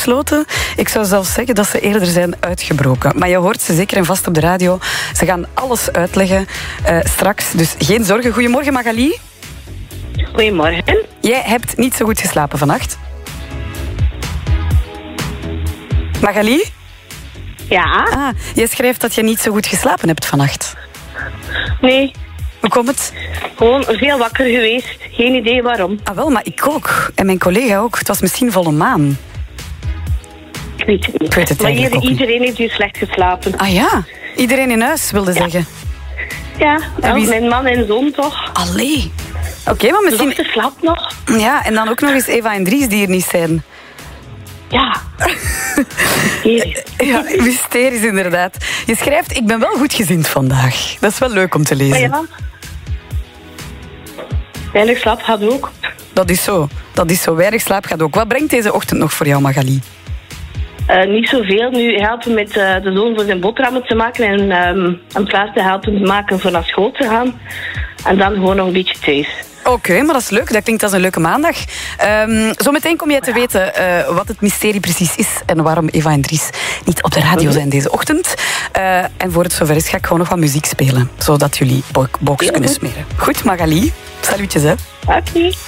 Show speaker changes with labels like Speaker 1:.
Speaker 1: opgesloten. Ik zou zelfs zeggen dat ze eerder zijn uitgebroken. Maar je hoort ze zeker en vast op de radio. Ze gaan alles uitleggen straks. Dus geen zorgen. Goedemorgen, Magali.
Speaker 2: Goedemorgen.
Speaker 1: Jij hebt niet zo goed geslapen vannacht. Magali?
Speaker 2: Ja?
Speaker 1: Jij schrijft dat je niet zo goed geslapen hebt vannacht.
Speaker 2: Nee.
Speaker 1: Hoe komt het?
Speaker 2: Gewoon veel wakker geweest. Geen idee waarom.
Speaker 1: Wel, maar ik ook. En mijn collega ook. Het was misschien volle maan.
Speaker 2: Ik weet het niet.
Speaker 1: Ik weet het
Speaker 2: maar
Speaker 1: eigenlijk ook niet.
Speaker 2: iedereen heeft hier slecht geslapen.
Speaker 1: Ah ja? Iedereen in huis wilde zeggen.
Speaker 2: Ja,
Speaker 1: En wie-
Speaker 2: mijn man en zoon toch.
Speaker 1: Allee. Oké, maar
Speaker 2: De
Speaker 1: misschien...
Speaker 2: dochter slaapt nog.
Speaker 1: Ja, en dan ook nog eens Eva en Dries die er niet zijn.
Speaker 2: Ja. Hier.
Speaker 1: Ja, mysterisch inderdaad. Je schrijft, ik ben wel goed gezind vandaag. Dat is wel leuk om te
Speaker 2: Maar
Speaker 1: lezen.
Speaker 2: ja. Weinig slaap gaat ook.
Speaker 1: Dat is zo. Dat is zo. Weinig slaap gaat ook. Wat brengt deze ochtend nog voor jou, Magali?
Speaker 2: Niet zoveel. Nu helpen met de zoon voor zijn boterhammen te maken en hem klaar te helpen maken voor naar school te gaan. En dan gewoon nog een beetje thuis.
Speaker 1: Oké, maar dat is leuk. Dat klinkt als een leuke maandag. Zometeen kom jij te weten wat het mysterie precies is en waarom Eva en Dries niet op de radio zijn deze ochtend. En voor het zover is, ga ik gewoon nog wat muziek spelen, zodat jullie box kunnen smeren. Goed, Magali. Salutjes, hè.
Speaker 2: Oké.